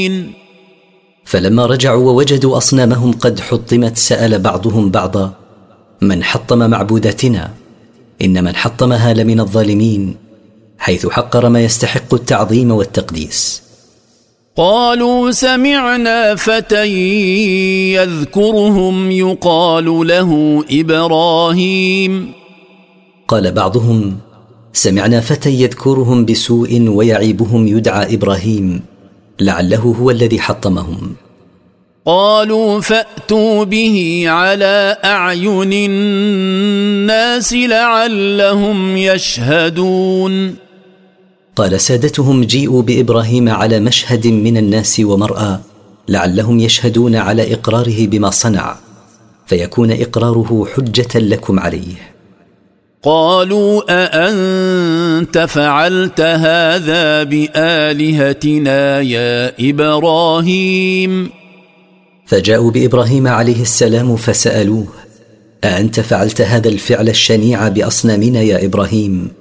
فلما رجعوا ووجدوا أصنامهم قد حطمت سأل بعضهم بعضا: من حطم معبوداتنا؟ إن من حطمها لمن الظالمين، حيث حقر ما يستحق التعظيم والتقديس. قالوا سمعنا فتى يذكرهم يقال له إبراهيم. قال بعضهم: سمعنا فتى يذكرهم بسوء ويعيبهم يدعى إبراهيم، لعله هو الذي حطمهم. قالوا فأتوا به على أعين الناس لعلهم يشهدون. قال سادتهم: جيئوا بإبراهيم على مشهد من الناس ومرأى، لعلهم يشهدون على إقراره بما صنع، فيكون إقراره حجة لكم عليه. قالوا أأنت فعلت هذا بآلهتنا يا إبراهيم؟ فجاءوا بإبراهيم عليه السلام فسألوه: أأنت فعلت هذا الفعل الشنيع بأصنامنا يا إبراهيم؟